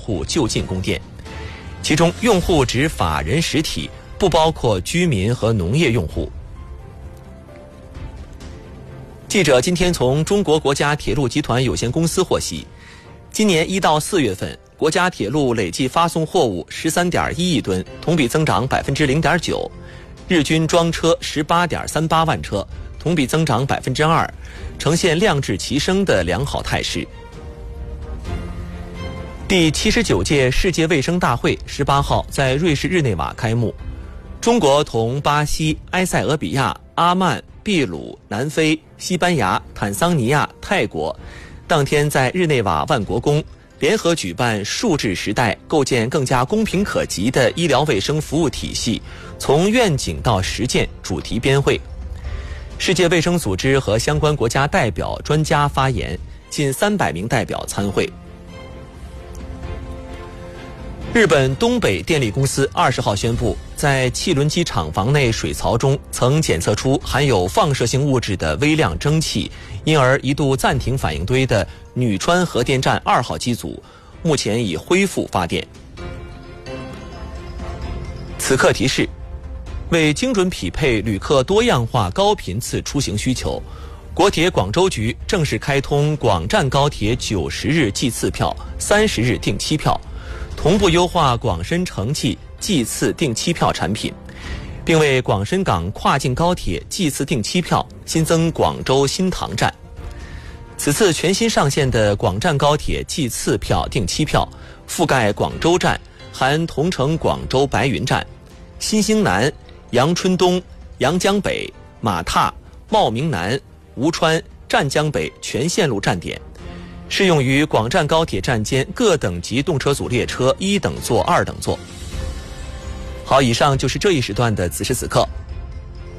户就近供电，其中用户指法人实体，不包括居民和农业用户。记者今天从中国国家铁路集团有限公司获悉，今年1到4月份，国家铁路累计发送货物13.1亿吨，同比增长0.9%，日均装车18.38万车，同比增长2%，呈现量质齐升的良好态势。第79届世界卫生大会18号在瑞士日内瓦开幕，中国同巴西、埃塞俄比亚、阿曼、秘鲁、南非、西班牙、坦桑尼亚、泰国当天在日内瓦万国宫联合举办数字时代构建更加公平可及的医疗卫生服务体系从愿景到实践主题编会。世界卫生组织和相关国家代表专家发言，近300名代表参会。日本东北电力公司20号宣布，在汽轮机厂房内水槽中曾检测出含有放射性物质的微量蒸汽，因而一度暂停反应堆的女川核电站2号机组，目前已恢复发电。此刻提示：为精准匹配旅客多样化高频次出行需求，国铁广州局正式开通广湛高铁90日计次票、30日定期票，同步优化广深城际计次定期票产品，并为广深港跨境高铁计次定期票新增广州新塘站。此次全新上线的广湛高铁计次票定期票覆盖广州站，含同城广州白云站、新兴南、阳春东、阳江北、马踏、茂名南、吴川、湛江北全线路站点，适用于广湛高铁站间各等级动车组列车1等座、2等座。好，以上就是这一时段的此时此刻，